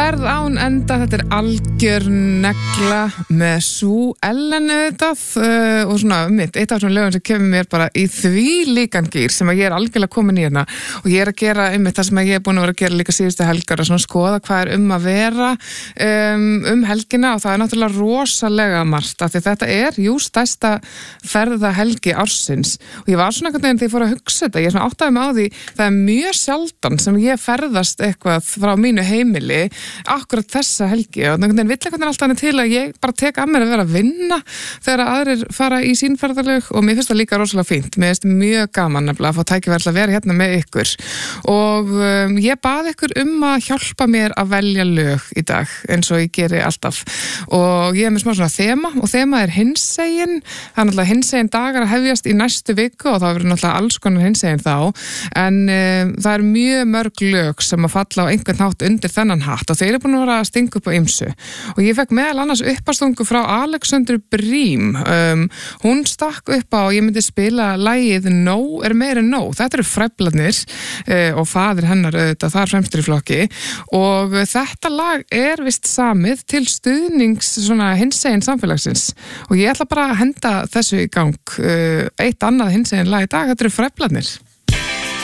ferð án enda, þetta algjör negla með Sue Ellen og svona eitt af svona lögum sem kemur mér bara í því líkan gýr sem að ég algjörlega komin í hérna og ég að gera það sem að ég búin að vera að gera líka síðustu helgar og svona skoða hvað að vera helgina og það náttúrulega rosalega margt af því þetta stærsta ferðahelgi ársins og ég var svona einhvern veginn þegar ég fór að hugsa þetta, ég svona áttaði mig á því það mjög sjaldan sem ég ferðast eitthvað frá mínu heimili akkurat þessa helgi og einhvern veginn vill eitthvað alltaf til að ég bara tek að mér að vera að vinna þegar aðrir fara í sín ferðalög og mér finnst það líka rosalega fínt, mér finnst mjög gaman nefnilega að fá tækifæri að vera hérna með ykkur og ég bað ykkur að hjálpa mér að velja lög í dag eins og ég geri alltaf og ég með smá svona þema og þema hinsegin, það náttúrulega hinsegin dagar að hefjast í næstu viku og það verður náttúrulega alls konar hinsegin þá en það mjög mörg lög sem að falla á einhvern hátt undir þennan hatt og þeir búin að vera að stinga upp á ymsu og ég fekk meðal annars uppástungu frá Alexandru Brím hún stakk upp á, ég myndi spila lagið Nó meira en nóg, þetta Fræflarnir og faðir hennar auðvitað þar fremstur í flokki og þetta lag vist samið til stuðnings svona hinsegin samfélagsins og ég ætla bara að henda þessu í gang eitt annað hinsegin lag í dag, þetta Fræflarnir